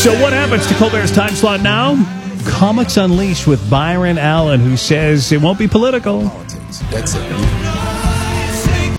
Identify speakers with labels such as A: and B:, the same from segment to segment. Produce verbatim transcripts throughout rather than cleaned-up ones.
A: So what happens to Colbert's time slot now? Comics Unleashed with Byron Allen, who says it won't be political.
B: Politics. That's it.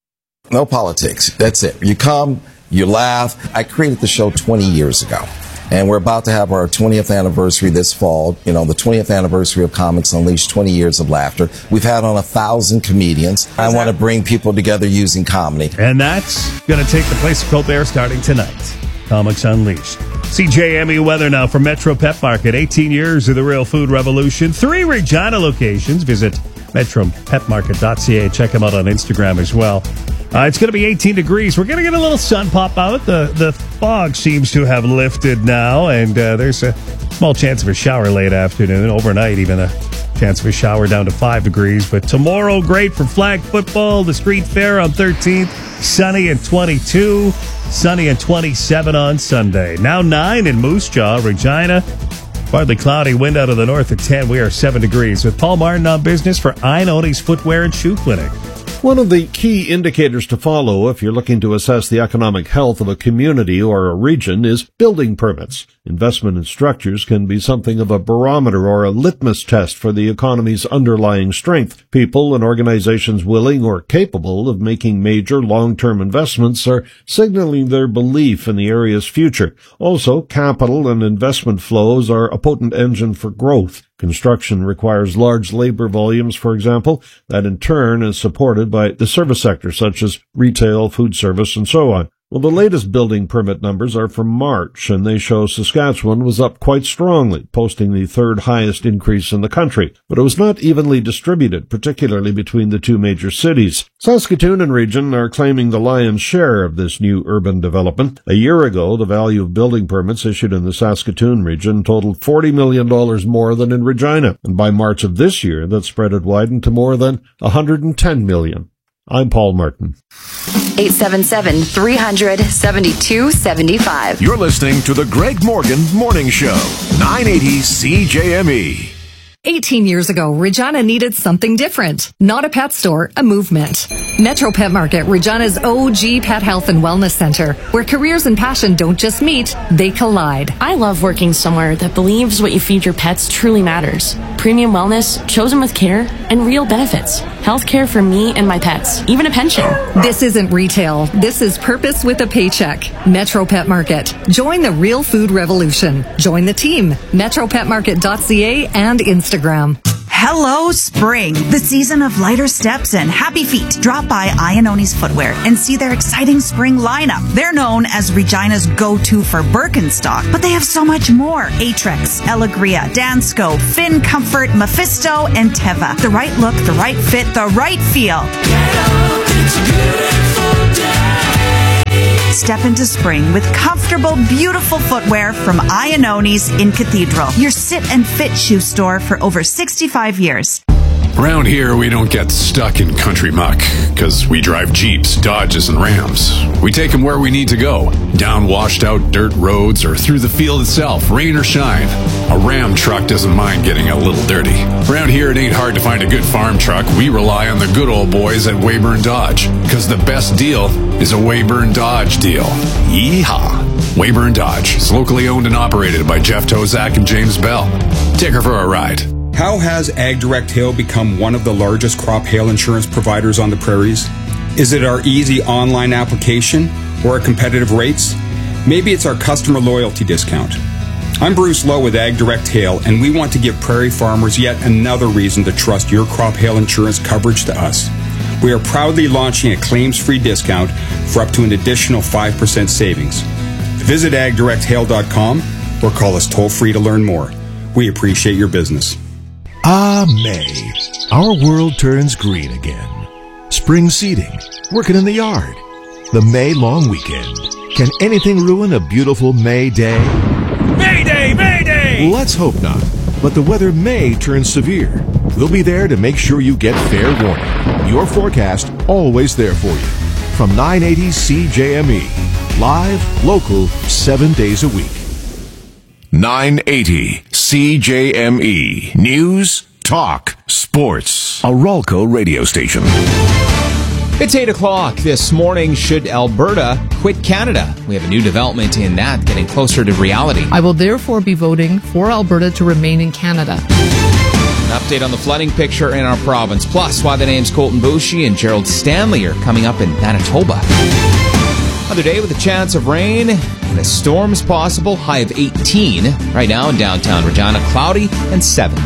B: No politics. That's it. You come, you laugh. I created the show twenty years ago. And we're about to have our twentieth anniversary this fall. You know, the twentieth anniversary of Comics Unleashed, twenty years of laughter. We've had on a thousand comedians. I want to bring people together using comedy.
A: And that's going to take the place of Colbert starting tonight. Comics Unleashed. C J M E weather now from Metro Pet Market. eighteen years of the real food revolution. Three Regina locations. Visit metro pet market dot c a. Check them out on Instagram as well. Uh, it's going to be eighteen degrees. We're going to get a little sun pop out. The the fog seems to have lifted now, and uh, there's a small chance of a shower late afternoon. Overnight, even a chance of a shower down to five degrees. But tomorrow, great for flag football. The street fair on thirteenth, sunny and twenty-two. Sunny and twenty-seven on Sunday. Now nine in Moose Jaw, Regina. Partly cloudy, wind out of the north at ten. We are seven degrees. With Paul Martin on business for Ionone's Footwear and Shoe Clinic.
C: One of the key indicators to follow if you're looking to assess the economic health of a community or a region is building permits. Investment in structures can be something of a barometer or a litmus test for the economy's underlying strength. People and organizations willing or capable of making major long-term investments are signaling their belief in the area's future. Also, capital and investment flows are a potent engine for growth. Construction requires large labor volumes, for example, that in turn is supported by the service sector, such as retail, food service, and so on. Well, the latest building permit numbers are from March, and they show Saskatchewan was up quite strongly, posting the third highest increase in the country. But it was not evenly distributed, particularly between the two major cities. Saskatoon and region are claiming the lion's share of this new urban development. A year ago, the value of building permits issued in the Saskatoon region totaled forty million dollars more than in Regina. And by March of this year, that spread had widened to more than one hundred ten million dollars. I'm Paul Martin.
D: eight seven seven, three hundred, seventy-two seventy-five.
E: You're listening to the Greg Morgan Morning Show, nine eighty C J M E.
F: eighteen years ago, Regina needed something different. Not a pet store, a movement. Metro Pet Market, Regina's O G pet health and wellness center, where careers and passion don't just meet, they collide.
G: I love working somewhere that believes what you feed your pets truly matters. Premium wellness, chosen with care, and real benefits. Health care for me and my pets, even a pension.
F: This isn't retail. This is purpose with a paycheck. Metro Pet Market. Join the real food revolution. Join the team. metro pet market dot c a and Instagram.
H: Hello, spring, the season of lighter steps and happy feet. Drop by Ionone's Footwear and see their exciting spring lineup. They're known as Regina's go-to for Birkenstock, but they have so much more. Aetrex, Elegria, Dansko, Finn Comfort, Mephisto, and Teva. The right look, the right fit, the right feel. Step into spring with comfortable, beautiful footwear from Ionone's in Cathedral, your sit and fit shoe store for over sixty-five years.
I: Around here, we don't get stuck in country muck, because we drive Jeeps, Dodges, and Rams. We take them where we need to go, down washed-out dirt roads or through the field itself, rain or shine. A Ram truck doesn't mind getting a little dirty. Around here, it ain't hard to find a good farm truck. We rely on the good old boys at Weyburn Dodge, because the best deal is a Weyburn Dodge deal. Yeehaw! Weyburn Dodge is locally owned and operated by Jeff Tozak and James Bell. Take her for a ride.
J: How has AgDirect Hail become one of the largest crop hail insurance providers on the prairies? Is it our easy online application or our competitive rates? Maybe it's our customer loyalty discount. I'm Bruce Lowe with AgDirect Hail, and we want to give prairie farmers yet another reason to trust your crop hail insurance coverage to us. We are proudly launching a claims-free discount for up to an additional five percent savings. Visit ag direct hail dot com or call us toll-free to learn more. We appreciate your business.
E: Ah, May. Our world turns green again. Spring seeding, working in the yard, the May long weekend. Can anything ruin a beautiful May day?
A: Mayday! Mayday!
E: Let's hope not. But the weather may turn severe. We'll be there to make sure you get fair warning. Your forecast always there for you. From nine eighty C J M E. Live, local, seven days a week. nine eighty C J M E. News, talk, sports. A Ralco radio station.
K: It's eight o'clock this morning. Should Alberta quit Canada? We have a new development in that, getting closer to reality.
L: I will therefore be voting for Alberta to remain in Canada.
K: An update on the flooding picture in our province, plus why the names Colton Boushie and Gerald Stanley are coming up in Manitoba. Another day with a chance of rain and a storm's possible, high of eighteen. Right now in downtown Regina, cloudy and seven.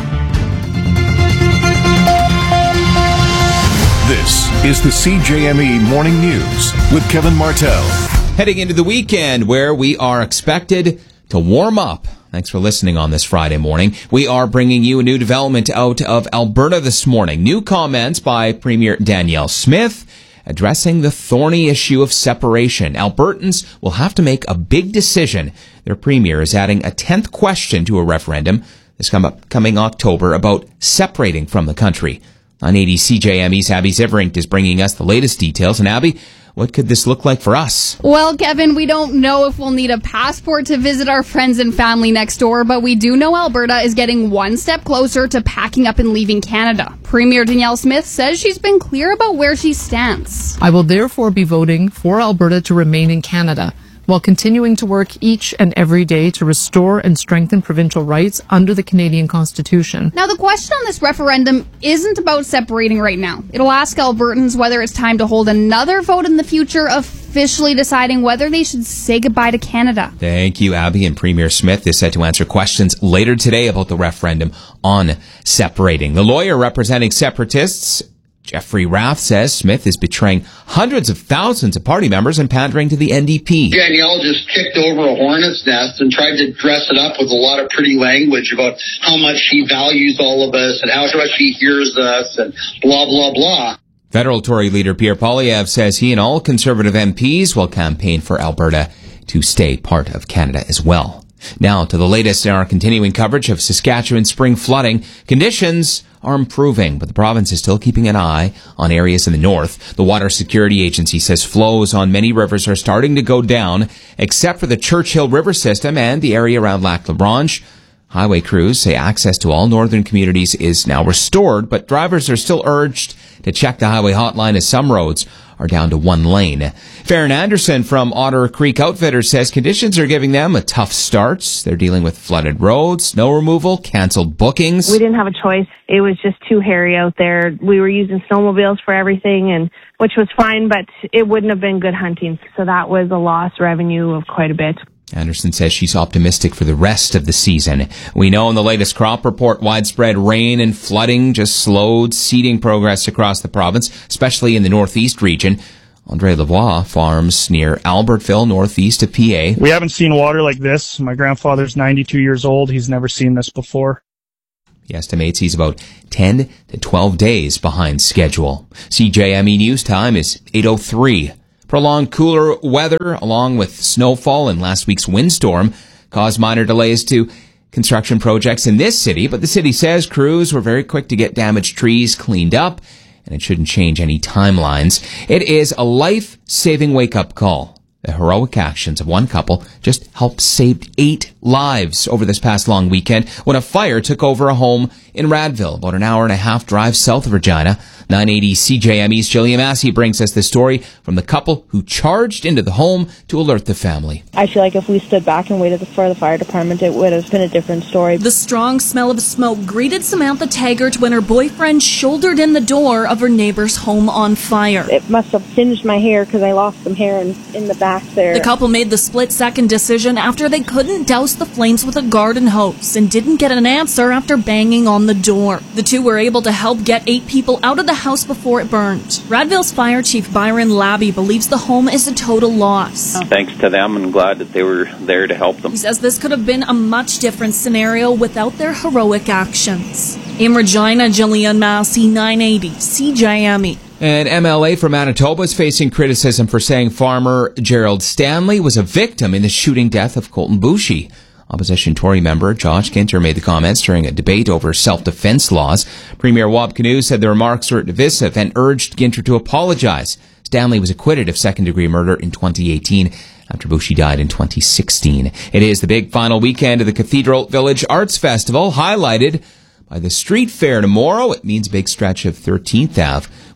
E: This is the C J M E Morning News with Kevin Martell.
K: Heading into the weekend where we are expected to warm up. Thanks for listening on this Friday morning. We are bringing you a new development out of Alberta this morning. New comments by Premier Danielle Smith addressing the thorny issue of separation. Albertans will have to make a big decision. Their premier is adding a tenth question to a referendum this coming October about separating from the country. nine eighty C J M E's Abby Ziverink is bringing us the latest details. And Abby, what could this look like for us?
M: Well, Kevin, we don't know if we'll need a passport to visit our friends and family next door, but we do know Alberta is getting one step closer to packing up and leaving Canada. Premier Danielle Smith says she's been clear about where she stands.
L: I will therefore be voting for Alberta to remain in Canada, while continuing to work each and every day to restore and strengthen provincial rights under the Canadian Constitution.
M: Now, the question on this referendum isn't about separating right now. It'll ask Albertans whether it's time to hold another vote in the future, officially deciding whether they should say goodbye to Canada.
K: Thank you, Abby. And Premier Smith is set to answer questions later today about the referendum on separating. The lawyer representing separatists, Jeffrey Rath, says Smith is betraying hundreds of thousands of party members and pandering to the N D P.
N: Danielle just kicked over a hornet's nest and tried to dress it up with a lot of pretty language about how much she values all of us and how much she hears us and blah, blah, blah.
K: Federal Tory leader Pierre Poilievre says he and all Conservative M Ps will campaign for Alberta to stay part of Canada as well. Now to the latest in our continuing coverage of Saskatchewan spring flooding. Conditions are improving, but the province is still keeping an eye on areas in the north. The Water Security Agency says flows on many rivers are starting to go down, except for the Churchill River system and the area around Lac La Branche. Highway crews say access to all northern communities is now restored, but drivers are still urged to check the highway hotline as some roads are down to one lane. Farron Anderson from Otter Creek Outfitters says conditions are giving them a tough start. They're dealing with flooded roads, snow removal, canceled bookings.
O: We didn't have a choice. It was just too hairy out there. We were using snowmobiles for everything, and which was fine, but it wouldn't have been good hunting. So that was a lost revenue of quite a bit.
K: Anderson says she's optimistic for the rest of the season. We know in the latest crop report, widespread rain and flooding just slowed seeding progress across the province, especially in the northeast region. Andre Lavoie farms near Albertville, northeast of P A.
P: We haven't seen water like this. My grandfather's ninety-two years old. He's never seen this before.
K: He estimates he's about ten to twelve days behind schedule. C J M E News Time is eight oh three. Prolonged cooler weather, along with snowfall and last week's windstorm, caused minor delays to construction projects in this city, but the city says crews were very quick to get damaged trees cleaned up, and it shouldn't change any timelines. It is a life-saving wake-up call. The heroic actions of one couple just helped save eight lives over this past long weekend when a fire took over a home in Radville, about an hour and a half drive south of Regina. nine eighty C J M E's Jillian Massey brings us the story from the couple who charged into the home to alert the family.
Q: I feel like if we stood back and waited for the fire department, it would have been a different story.
R: The strong smell of smoke greeted Samantha Taggart when her boyfriend shouldered in the door of her neighbor's home on fire.
Q: It must have singed my hair because I lost some hair in, in the back there.
R: The couple made the split-second decision after they couldn't douse the flames with a garden hose and didn't get an answer after banging on the door. The two were able to help get eight people out of the house before it burned. Radville's Fire Chief Byron Labby believes the home is a total loss.
S: Thanks to them, and glad that they were there to help them.
R: He says this could have been a much different scenario without their heroic actions. In Regina, Jillian Massey, nine eighty C J M E.
K: An M L A from Manitoba is facing criticism for saying farmer Gerald Stanley was a victim in the shooting death of Colton Boushie. Opposition Tory member Josh Ginter made the comments during a debate over self-defense laws. Premier Wab Kinew said the remarks were divisive and urged Ginter to apologize. Stanley was acquitted of second-degree murder in twenty eighteen after Boushie died in twenty sixteen. It is the big final weekend of the Cathedral Village Arts Festival, highlighted by the street fair tomorrow. It means a big stretch of thirteenth Avenue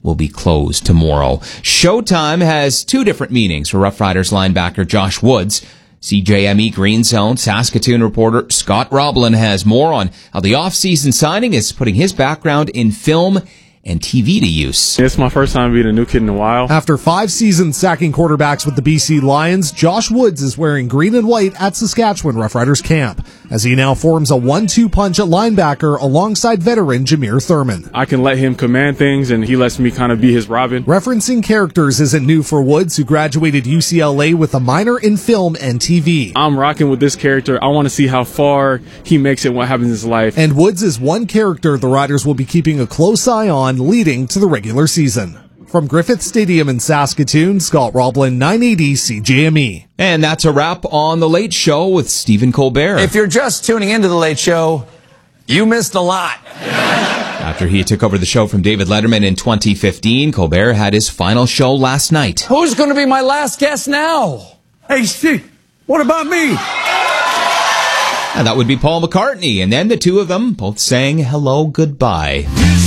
K: will be closed tomorrow. Showtime has two different meanings for Rough Riders linebacker Josh Woods. C J M E Green Zone Saskatoon reporter Scott Roblin has more on how the off-season signing is putting his background in film and T V to use.
T: It's my first time being a new kid in a while.
U: After five seasons sacking quarterbacks with the B C Lions, Josh Woods is wearing green and white at Saskatchewan Rough Riders camp, as he now forms a one two punch at linebacker alongside veteran Jameer Thurman.
T: I can let him command things, and he lets me kind of be his Robin.
U: Referencing characters isn't new for Woods, who graduated U C L A with a minor in film and T V.
T: I'm rocking with this character. I want to see how far he makes it and what happens in his life.
U: And Woods is one character the Riders will be keeping a close eye on leading to the regular season. From Griffith Stadium in Saskatoon, Scott Roblin, nine eighty C J M E.
K: And that's a wrap on The Late Show with Stephen Colbert.
V: If you're just tuning into The Late Show, you missed a lot.
K: After he took over the show from David Letterman in twenty fifteen, Colbert had his final show last night.
V: Who's going to be my last guest now? Hey, Steve, what about me?
K: And that would be Paul McCartney. And then the two of them both sang hello goodbye.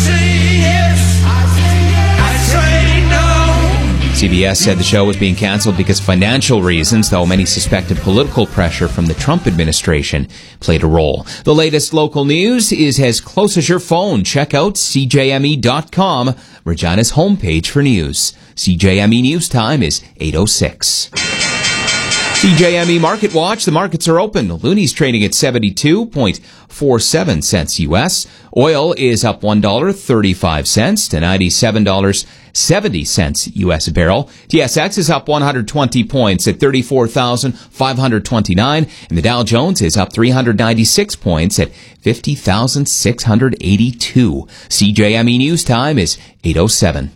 K: C B S said the show was being canceled because of financial reasons, though many suspected political pressure from the Trump administration played a role. The latest local news is as close as your phone. Check out C J M E dot com, Regina's homepage for news. C J M E News Time is eight oh six. C J M E Market Watch. The markets are open. Looney's trading at seventy-two point four seven cents U S. Oil is up one dollar and thirty-five cents to ninety-seven dollars and seventy cents U S a barrel. T S X is up one hundred twenty points at thirty-four thousand five hundred twenty-nine. And the Dow Jones is up three hundred ninety-six points at fifty thousand six hundred eighty-two. C J M E News Time is eight oh seven.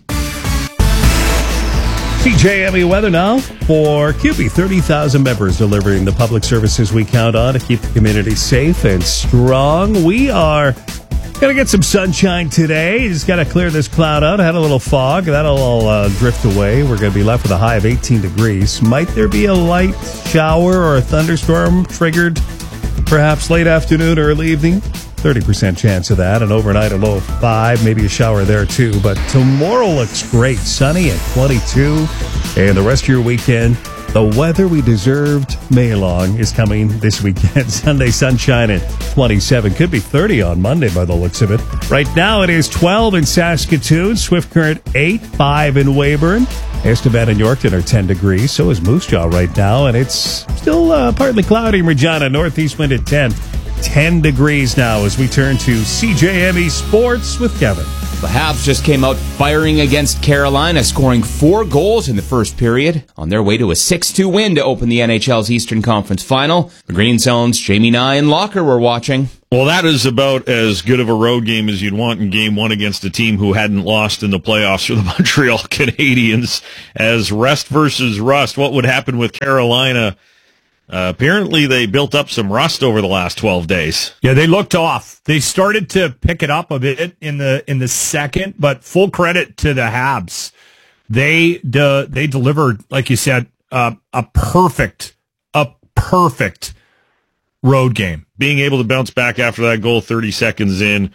A: C J M E weather now for C U B E. thirty thousand members delivering the public services we count on to keep the community safe and strong. We are going to get some sunshine today. Just got to clear this cloud out. Had a little fog. That'll all uh, drift away. We're going to be left with a high of eighteen degrees. Might there be a light shower or a thunderstorm triggered perhaps late afternoon or early evening? thirty percent chance of that. And overnight a low of five, maybe a shower there too. But tomorrow looks great. Sunny at twenty-two. And the rest of your weekend, the weather we deserved May long is coming this weekend. Sunday sunshine at twenty-seven. Could be thirty on Monday by the looks of it. Right now it is twelve in Saskatoon. Swift Current eight, five in Weyburn. Estevan and Yorkton are ten degrees. So is Moose Jaw right now. And it's still uh, partly cloudy in Regina. Northeast wind at ten. ten degrees now as we turn to C J M E Sports with Kevin.
K: The Habs just came out firing against Carolina, scoring four goals in the first period on their way to a six two win to open the N H L's Eastern Conference Final. The Green Zone's Jamie Nye and Locker were watching.
C: Well, that is about as good of a road game as you'd want in game one against a team who hadn't lost in the playoffs for the Montreal Canadiens. As rest versus rust, what would happen with Carolina? Uh, apparently, they built up some rust over the last twelve days.
W: Yeah, they looked off. They started to pick it up a bit in the in the second, but full credit to the Habs. They de- they delivered, like you said, uh, a perfect, a perfect road game.
C: Being able to bounce back after that goal thirty seconds in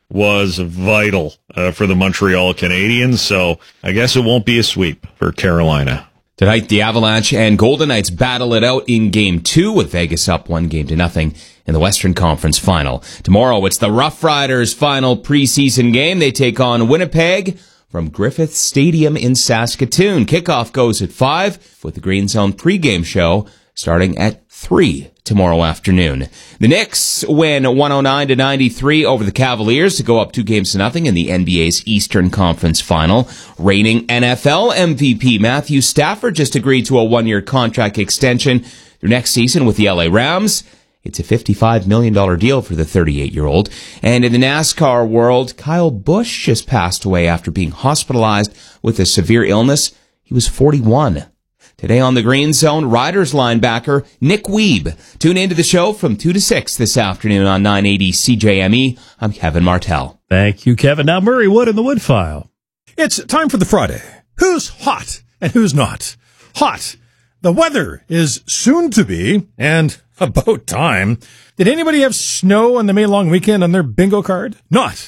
C: was vital uh, for the Montreal Canadiens. So I guess it won't be a sweep for Carolina.
K: Tonight, the Avalanche and Golden Knights battle it out in Game two with Vegas up one game to nothing in the Western Conference Final. Tomorrow, it's the Rough Riders' final preseason game. They take on Winnipeg from Griffith Stadium in Saskatoon. Kickoff goes at five with the Green Zone pregame show starting at three tomorrow afternoon. The Knicks win one oh nine to ninety-three over the Cavaliers to go up two games to nothing in the N B A's Eastern Conference Final. Reigning N F L M V P Matthew Stafford just agreed to a one-year contract extension through next season with the L A Rams. It's a fifty-five million dollars deal for the thirty-eight-year-old. And in the NASCAR world, Kyle Busch just passed away after being hospitalized with a severe illness. He was forty-one. Today on the Green Zone, Riders linebacker Nick Wiebe. Tune into the show from two to six this afternoon on nine eighty C J M E. I'm Kevin Martell.
A: Thank you, Kevin. Now, Murray Wood in the Wood File.
W: It's time for the Friday. Who's hot and who's not? Hot. The weather is soon to be, and about time. Did anybody have snow on the May long weekend on their bingo card? Not.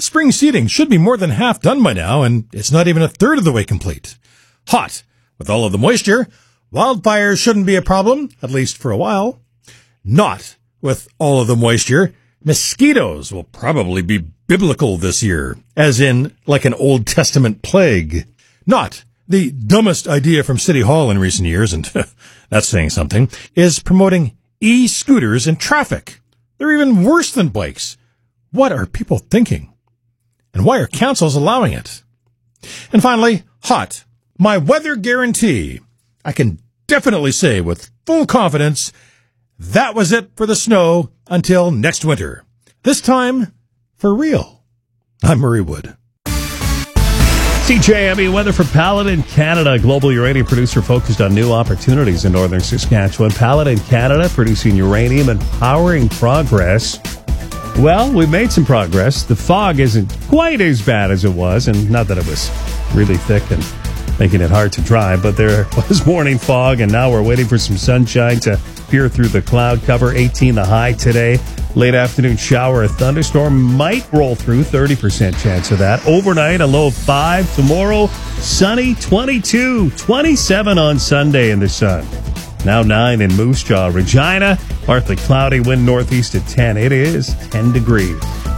B: Spring seeding should be more than half done by now, and it's not even a third of the way complete. Hot. With all of the moisture, wildfires shouldn't be a problem, at least for a while. Not. With all of the moisture, mosquitoes will probably be biblical this year, as in like an Old Testament plague. Not. The dumbest idea from City Hall in recent years, and that's saying something, is promoting e-scooters in traffic. They're even worse than bikes. What are people thinking? And why are councils allowing it? And finally, hot. My weather guarantee. I can definitely say with full confidence, that was it for the snow until next winter. This time, for real. I'm Murray Wood.
A: C J M E weather for Paladin Canada, global uranium producer focused on new opportunities in northern Saskatchewan. Paladin Canada producing uranium and powering progress. Well, we've made some progress. The fog isn't quite as bad as it was, and not that it was really thick and making it hard to drive, but there was morning fog, and now we're waiting for some sunshine to peer through the cloud cover. eighteen the high today. Late afternoon shower, a thunderstorm might roll through, thirty percent chance of that. Overnight, a low of five. Tomorrow, sunny, twenty-two. twenty-seven on Sunday in the sun. Now nine in Moose Jaw. Regina, partly cloudy, wind northeast at ten. It is ten degrees.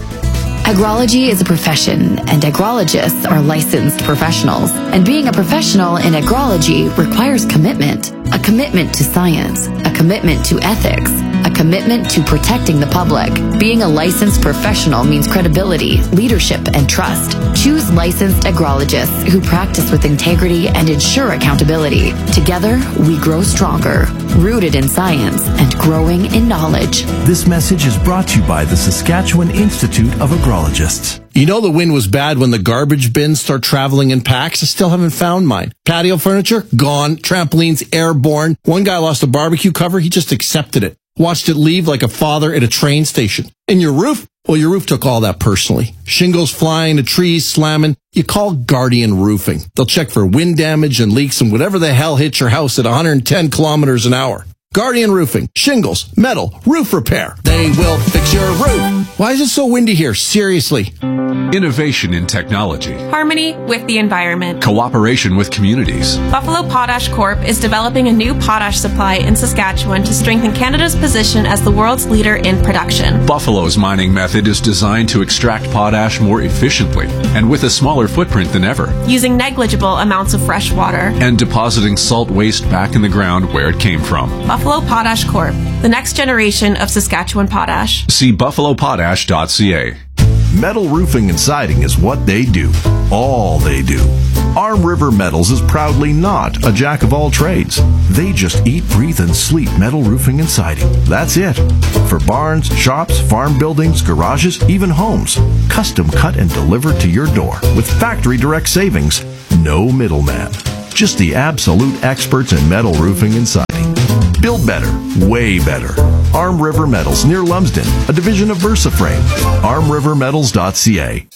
D: Agrology is a profession, and agrologists are licensed professionals. And being a professional in agrology requires commitment. A commitment to science, a commitment to ethics, a commitment to protecting the public. Being a licensed professional means credibility, leadership, and trust. Choose licensed agrologists who practice with integrity and ensure accountability. Together, we grow stronger, rooted in science and growing in knowledge.
G: This message is brought to you by the Saskatchewan Institute of Agrologists.
X: You know the wind was bad when the garbage bins start traveling in packs. I still haven't found mine. Patio furniture, gone. Trampolines, airborne. One guy lost a barbecue cover. He just accepted it. Watched it leave like a father at a train station. And your roof? Well, your roof took all that personally. Shingles flying, the trees slamming. You call Guardian Roofing. They'll check for wind damage and leaks and whatever the hell hits your house at one hundred ten kilometers an hour. Guardian Roofing. Shingles, metal, roof repair. They will fix your roof. Why is it so windy here? Seriously.
I: Innovation in technology.
Y: Harmony with the environment.
I: Cooperation with communities.
Y: Buffalo Potash Corp is developing a new potash supply in Saskatchewan to strengthen Canada's position as the world's leader in production.
I: Buffalo's mining method is designed to extract potash more efficiently and with a smaller footprint than ever.
Y: Using negligible amounts of fresh water.
I: And depositing salt waste back in the ground where it came from.
Y: Buffalo Potash Corp, the next generation of Saskatchewan potash.
I: See buffalo potash dot c a.
G: Metal roofing and siding is what they do. All they do. Arm River Metals is proudly not a jack of all trades. They just eat, breathe, and sleep metal roofing and siding. That's it. For barns, shops, farm buildings, garages, even homes. Custom cut and delivered to your door with factory direct savings. No middleman. Just the absolute experts in metal roofing and siding. Build better, way better. Arm River Metals near Lumsden, a division of VersaFrame. arm river metals dot c a.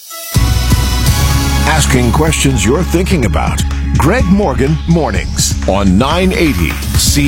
E: Asking questions you're thinking about. Greg Morgan Mornings on nine eighty C.